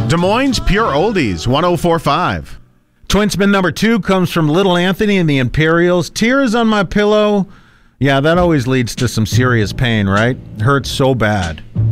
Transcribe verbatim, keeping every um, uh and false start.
Des Moines Pure Oldies, one oh four point five. Twinsman number two comes from Little Anthony and the Imperials. Tears on my pillow. Yeah, that always leads to some serious pain, right? Hurts so bad.